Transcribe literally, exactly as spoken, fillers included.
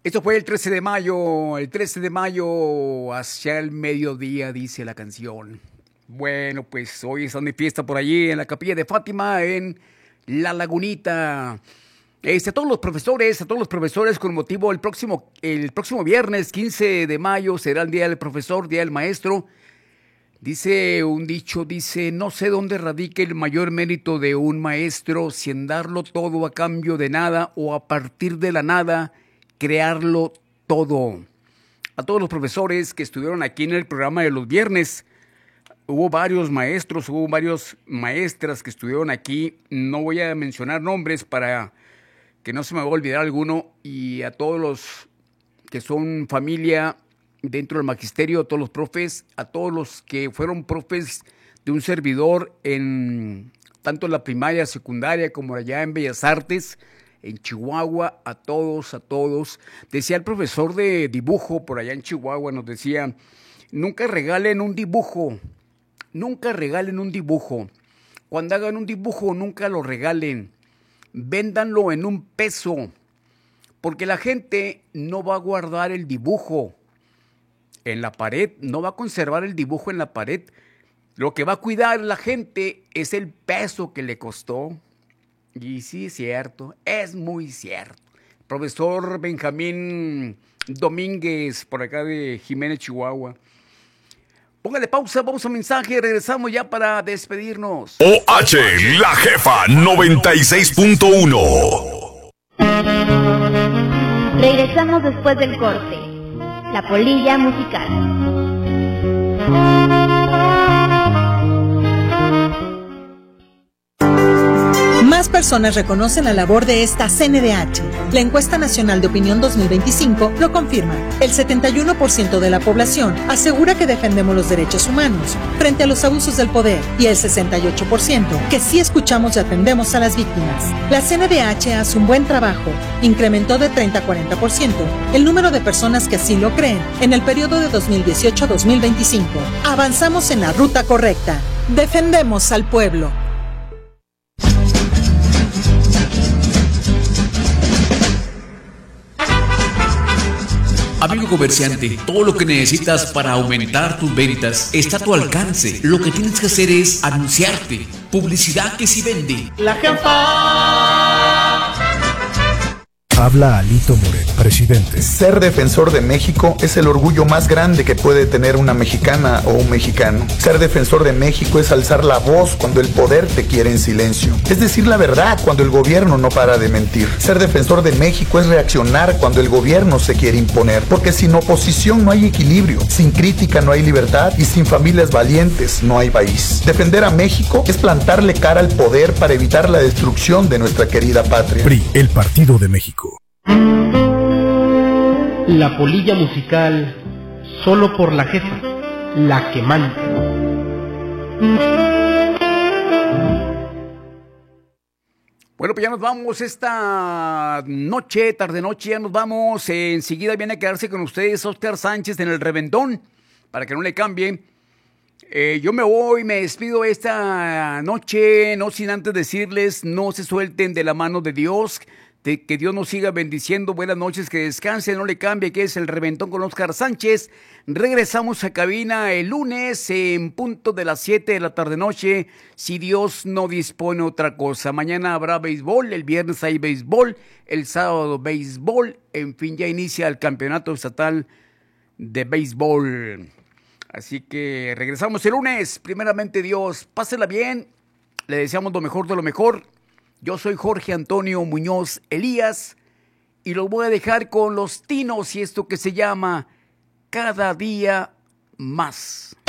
Esto fue el trece de mayo, el trece de mayo hacia el mediodía, dice la canción. Bueno, pues hoy están de fiesta por allí en la Capilla de Fátima, en La Lagunita. Este, a todos los profesores, a todos los profesores con motivo el próximo, el próximo viernes quince de mayo será el Día del Profesor, Día del Maestro. Dice un dicho, dice, no sé dónde radica el mayor mérito de un maestro, si en darlo todo a cambio de nada o a partir de la nada crearlo todo. A todos los profesores que estuvieron aquí en el programa de los viernes, hubo varios maestros, hubo varias maestras que estuvieron aquí, no voy a mencionar nombres para que no se me va a olvidar alguno, y a todos los que son familia dentro del magisterio, a todos los profes, a todos los que fueron profes de un servidor en tanto en la primaria, secundaria, como allá en Bellas Artes, en Chihuahua, a todos, a todos. Decía el profesor de dibujo por allá en Chihuahua, nos decía, nunca regalen un dibujo, nunca regalen un dibujo. Cuando hagan un dibujo, nunca lo regalen, véndanlo en un peso, porque la gente no va a guardar el dibujo en la pared, no va a conservar el dibujo en la pared. Lo que va a cuidar la gente es el peso que le costó. Y sí, es cierto, es muy cierto. Profesor Benjamín Domínguez, por acá de Jiménez, Chihuahua. Póngale pausa, vamos a un mensaje, regresamos ya para despedirnos. O H, la jefa noventa y seis punto uno. Regresamos después del corte. La polilla musical. Más personas reconocen la labor de esta C N D H. La encuesta nacional de opinión dos mil veinticinco lo confirma. El setenta y uno por ciento de la población asegura que defendemos los derechos humanos frente a los abusos del poder y el sesenta y ocho por ciento que sí escuchamos y atendemos a las víctimas. La C N D H hace un buen trabajo. Incrementó de treinta a cuarenta por ciento el número de personas que así lo creen en el periodo de dos mil dieciocho a dos mil veinticinco. Avanzamos en la ruta correcta. Defendemos al pueblo. Amigo comerciante, todo lo que necesitas para aumentar tus ventas está a tu alcance. Lo que tienes que hacer es anunciarte. Publicidad que sí vende. La jefa. Habla Alito Moreno, presidente. Ser defensor de México es el orgullo más grande que puede tener una mexicana o un mexicano. Ser defensor de México es alzar la voz cuando el poder te quiere en silencio. Es decir la verdad cuando el gobierno no para de mentir. Ser defensor de México es reaccionar cuando el gobierno se quiere imponer. Porque sin oposición no hay equilibrio, sin crítica no hay libertad y sin familias valientes no hay país. Defender a México es plantarle cara al poder para evitar la destrucción de nuestra querida patria. P R I, el Partido de México. La polilla musical, solo por la jefa, la que manda. Bueno, pues ya nos vamos esta noche, tarde-noche, ya nos vamos. Enseguida viene a quedarse con ustedes Oscar Sánchez en el Reventón, para que no le cambien. Eh, yo me voy, me despido esta noche, no sin antes decirles, no se suelten de la mano de Dios. De que Dios nos siga bendiciendo. Buenas noches, que descanse, no le cambie, que es el Reventón con Oscar Sánchez. Regresamos a cabina el lunes en punto de las siete de la tarde-noche, si Dios no dispone otra cosa. Mañana habrá béisbol, el viernes hay béisbol, el sábado béisbol, en fin, ya inicia el campeonato estatal de béisbol. Así que regresamos el lunes, primeramente Dios, pásela bien, le deseamos lo mejor de lo mejor. Yo soy Jorge Antonio Muñoz Elías y los voy a dejar con los Tinos y esto que se llama Cada Día Más.